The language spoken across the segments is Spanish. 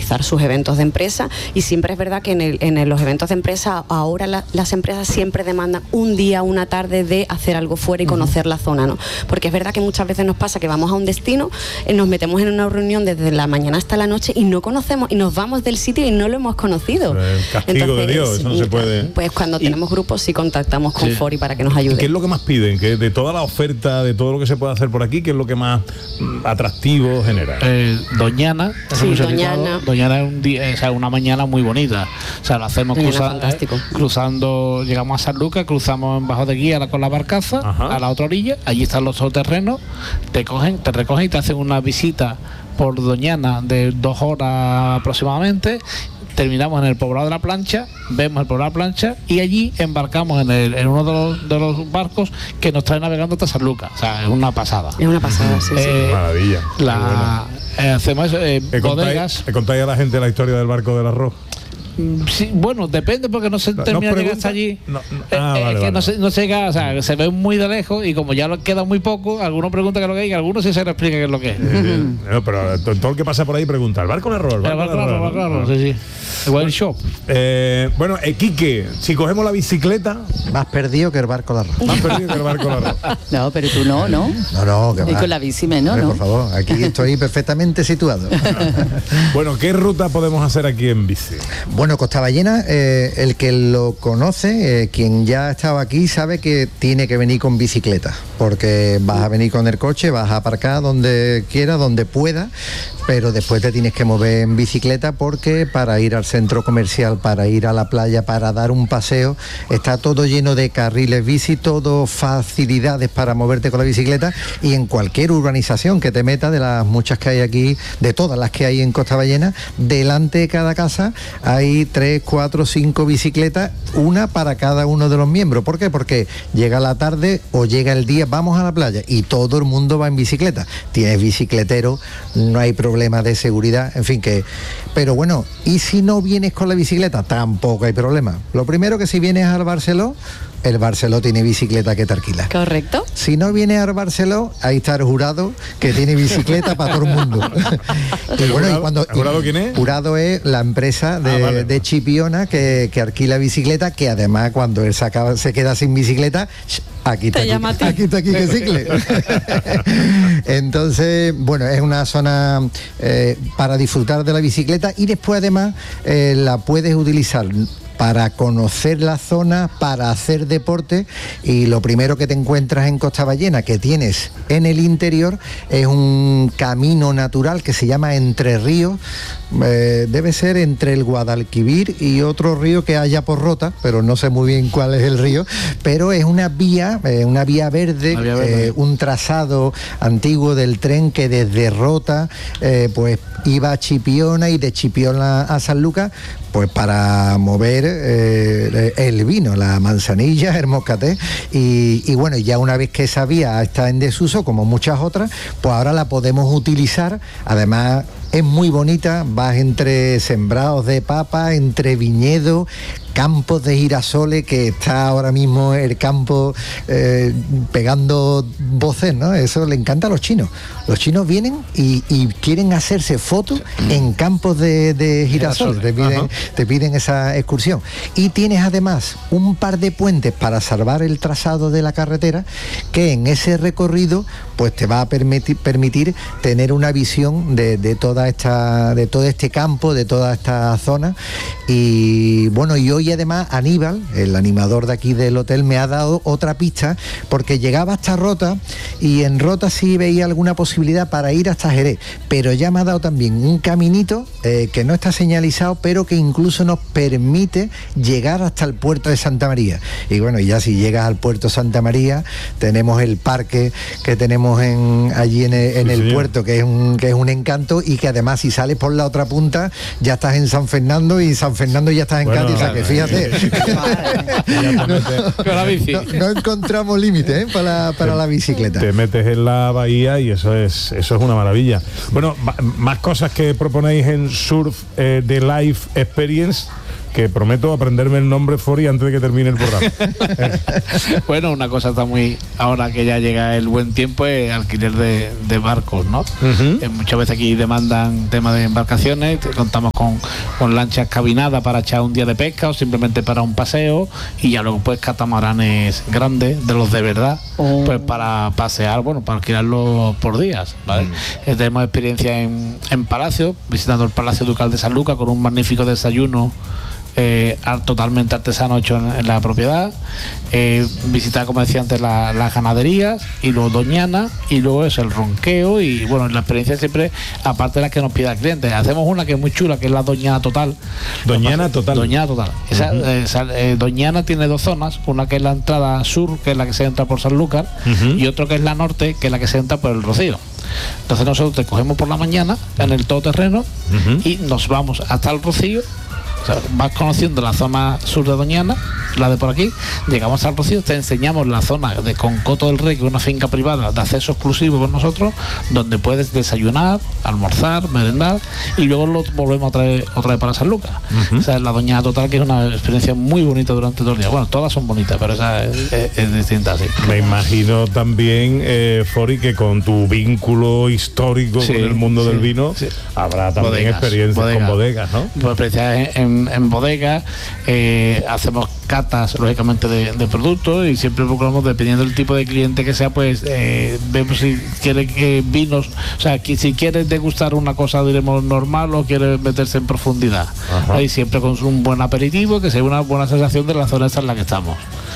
organizar sus eventos de empresa, y siempre es verdad que en los eventos de empresa ahora las empresas siempre demandan un día, una tarde de hacer algo fuera y conocer la zona, ¿no? Porque es verdad que muchas veces nos pasa que vamos a un destino, nos metemos en una reunión desde la mañana hasta la noche y no conocemos, y nos vamos del sitio y no lo hemos conocido. El castigo de Dios, eso no se puede. Pues cuando tenemos grupos sí contactamos con Fori para que nos ayude. ¿Qué es lo que más piden? ¿Que de toda la oferta, de todo lo que se puede hacer por aquí, qué es lo que más atractivo genera? Doñana. Sí, Doñana. Doñana es un día, o sea, una mañana muy bonita. O sea, lo hacemos cruzando, llegamos a San Lucas, cruzamos en Bajo de Guía con la barcaza, a la otra orilla, allí están los terrenos, te recogen y te hacen una visita por Doñana de 2 horas aproximadamente. Terminamos en el poblado de la Plancha, vemos el poblado de la Plancha y allí embarcamos en uno de los barcos que nos trae navegando hasta San Lucas. O sea, es una pasada. Es una pasada, sí. Maravilla. Hacemos bodegas. ¿Le contáis a la gente la historia del barco del arroz? Sí, bueno, depende porque no se termina de llegar hasta allí. No se llega, o sea, se ve muy de lejos y como ya queda muy poco, algunos preguntan qué es lo que hay y algunos sí se les explica qué es lo que es. No, pero todo el que pasa por ahí pregunta, ¿el barco del arroz? El barco del arroz, sí. El wine shop. Bueno, Quique, si cogemos la bicicleta... Más perdido que el barco del arroz. Más perdido que el barco del arroz. No, pero tú no. No, que y con la bici menos, ¿no? ¿no? Por favor, aquí estoy perfectamente situado. Bueno, ¿qué ruta podemos hacer aquí en bici? Bueno, Costa Ballena, el que lo conoce, quien ya ha estado aquí, sabe que tiene que venir con bicicleta, porque vas a venir con el coche, vas a aparcar donde quieras, donde puedas, pero después te tienes que mover en bicicleta porque para ir al centro comercial, para ir a la playa, para dar un paseo, está todo lleno de carriles bici, todo facilidades para moverte con la bicicleta, y en cualquier urbanización que te metas, de las muchas que hay aquí, de todas las que hay en Costa Ballena, delante de cada casa hay 3, 4, 5 bicicletas, una para cada uno de los miembros. ¿Por qué? Porque llega la tarde o llega el día, vamos a la playa y todo el mundo va en bicicleta. Tienes bicicletero, no hay problema de seguridad, en fin que... Pero bueno, ¿y si no vienes con la bicicleta? Tampoco hay problema. Lo primero que si vienes al Barceló, el Barceló tiene bicicleta que te alquila. Correcto. Si no viene al Barceló, ahí está el Jurado, que tiene bicicleta para todo el mundo. Y bueno, ¿El Jurado quién es? Jurado es la empresa de Chipiona que alquila bicicleta, que además cuando él se queda sin bicicleta, aquí está que cicle. Entonces, bueno, es una zona para disfrutar de la bicicleta, y después además la puedes utilizar para conocer la zona, para hacer deporte, y lo primero que te encuentras en Costa Ballena, que tienes en el interior, es un camino natural que se llama Entre Ríos, debe ser entre el Guadalquivir y otro río que haya por Rota, pero no sé muy bien cuál es el río, pero es una vía verde, un trazado antiguo del tren que desde Rota pues iba a Chipiona, y de Chipiona a San Lucas, pues para mover el vino, la manzanilla, el moscatel, y bueno, ya una vez que esa vía está en desuso, como muchas otras, pues ahora la podemos utilizar. Además es muy bonita, vas entre sembrados de papa, entre viñedos, campos de girasoles, que está ahora mismo el campo pegando voces, ¿no? Eso le encanta a los chinos. Los chinos vienen y quieren hacerse fotos en campos de girasol. Te piden esa excursión. Y tienes además un par de puentes para salvar el trazado de la carretera, que en ese recorrido pues te va a permitir tener una visión de todo este campo, de toda esta zona. Y bueno, y hoy además Aníbal, el animador de aquí del hotel, me ha dado otra pista, porque llegaba hasta Rota, y en Rota sí veía alguna posibilidad para ir hasta Jerez, pero ya me ha dado también un caminito que no está señalizado, pero que incluso nos permite llegar hasta el puerto de Santa María. Y bueno, y ya si llegas al puerto de Santa María, tenemos el parque que tenemos allí en el puerto, que es un encanto, y que además si sales por la otra punta ya estás en San Fernando, y San Fernando ya estás en Cádiz, o sea que fíjate. No encontramos límite para la bicicleta. Te metes en la bahía y eso es una maravilla. Bueno, más cosas que proponéis en Surf de Life Experience. que prometo aprenderme el nombre Fori antes de que termine el programa. Bueno, una cosa está muy... Ahora que ya llega el buen tiempo, es alquiler de barcos, ¿no? Muchas veces aquí demandan temas de embarcaciones, contamos con lanchas cabinadas para echar un día de pesca o simplemente para un paseo, y ya luego pues catamaranes grandes, de los de verdad, pues para pasear, bueno, para alquilarlos por días, ¿vale? Tenemos experiencia en Palacio, visitando el Palacio Ducal de Sanlúcar con un magnífico desayuno totalmente artesano hecho en la propiedad, visitar, como decía antes, las ganaderías, y luego Doñana, y luego es el ronqueo, y bueno, la experiencia siempre, aparte de las que nos pida el cliente, hacemos una que es muy chula, que es la Doñana Total. Doñana Total. Doñana tiene dos zonas, una que es la entrada sur, que es la que se entra por Sanlúcar, y otro que es la norte, que es la que se entra por el Rocío. Entonces nosotros te cogemos por la mañana en el todoterreno y nos vamos hasta el Rocío. O sea, vas conociendo la zona sur de Doñana, la de por aquí, llegamos al Rocío, te enseñamos la zona de Concoto del Rey, que es una finca privada de acceso exclusivo con nosotros, donde puedes desayunar, almorzar, merendar, y luego lo volvemos a traer otra vez para Sanlúcar. O sea, la Doñana Total, que es una experiencia muy bonita durante todo el día. Bueno, todas son bonitas, pero esa es distinta, sí. Me imagino también, Fori, que con tu vínculo histórico con el mundo del vino, habrá también experiencias con bodegas, ¿no? Pues experiencias en bodegas, hacemos catas lógicamente de productos, y siempre procuramos, dependiendo del tipo de cliente que sea, pues vemos si quiere vinos, o sea, si quiere degustar una cosa, diremos, normal, o quiere meterse en profundidad. Ahí siempre con un buen aperitivo, que sea una buena sensación de la zona esta en la que estamos.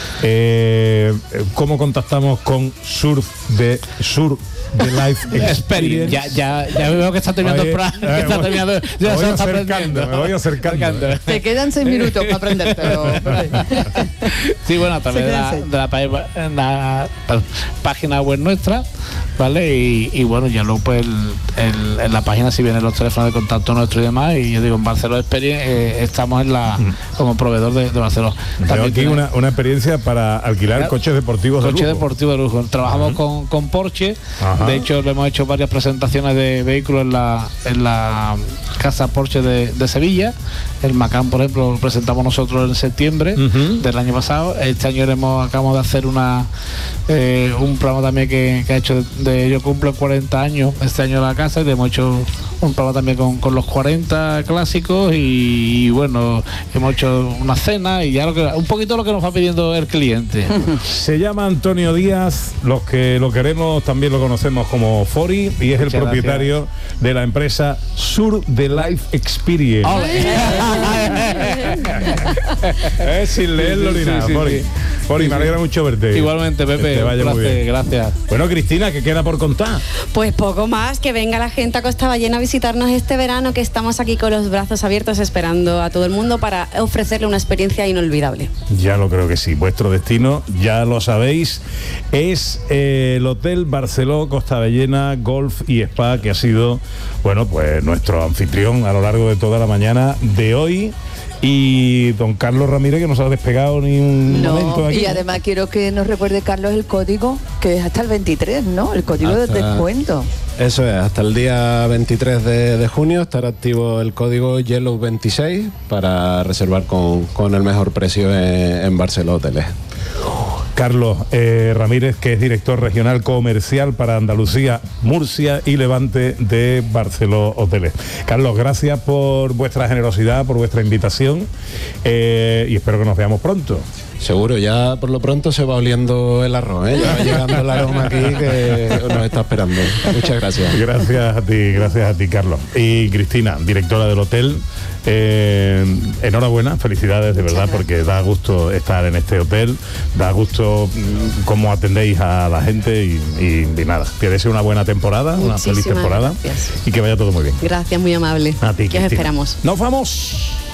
¿Cómo contactamos con Surf de Life Experience? Ya veo que está terminando el programa. Me voy acercando. Te quedan 6 minutos para aprendértelo. Sí, bueno, a través de la página web nuestra, ¿vale? Y bueno, ya luego pues en la página si vienen los teléfonos de contacto nuestro y demás, y yo digo, en Barcelona Experience estamos como proveedor de Barcelona. Tengo aquí una experiencia para alquilar coches deportivos de lujo. Coches deportivos de lujo. Trabajamos con Porsche. De hecho, le hemos hecho varias presentaciones de vehículos en la casa Porsche de Sevilla. El Macan, por ejemplo, lo presentamos nosotros en septiembre del año pasado. Este año acabamos de hacer un programa también que ha hecho yo cumplo 40 años este año en la casa, y hemos hecho un programa también con los 40 clásicos, y bueno, hemos hecho una cena, y ya un poquito lo que nos va pidiendo el cliente. Se llama Antonio Díaz, los que lo queremos también lo conocemos como Fori, y es el propietario de la empresa Sur de Life Experience. Sin leerlo ni nada, Fori, me alegra mucho verte. Igualmente, Pepe, gracias. Bueno, Cristina, ¿qué queda por contar? Pues poco más, que venga la gente a Costa Ballena a visitarnos este verano, que estamos aquí con los brazos abiertos esperando a todo el mundo para ofrecerle una experiencia inolvidable. Ya lo creo que sí, vuestro destino, ya lo sabéis, es el Hotel Barceló Costa Ballena Golf y Spa, que ha sido, bueno, pues nuestro anfitrión a lo largo de toda la mañana de hoy. Y don Carlos Ramírez, que no se ha despegado ni un momento aquí. Y además quiero que nos recuerde, Carlos, el código, que es hasta el 23, ¿no? El código de descuento. Eso es, hasta el día 23 de junio estará activo el código Yellow 26 para reservar con el mejor precio en Barceló Hoteles. Carlos Ramírez, que es director regional comercial para Andalucía, Murcia y Levante de Barceló Hoteles. Carlos, gracias por vuestra generosidad, por vuestra invitación, y espero que nos veamos pronto. Seguro, ya por lo pronto se va oliendo el arroz, ya va llegando el aroma aquí que nos está esperando. Muchas gracias. Gracias a ti, Carlos. Y Cristina, directora del hotel, enhorabuena, felicidades de verdad, porque da gusto estar en este hotel, da gusto cómo atendéis a la gente, y nada, que desee una buena temporada, una feliz temporada, y que vaya todo muy bien. Gracias, muy amable. A ti, que os esperamos. ¡Nos vamos!